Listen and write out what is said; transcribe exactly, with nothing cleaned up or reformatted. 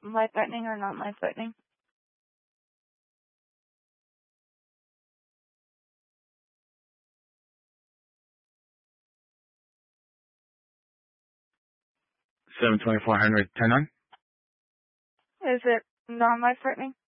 life-threatening or not life-threatening? seven twenty-four Henry, ten on? Is it non-life-threatening?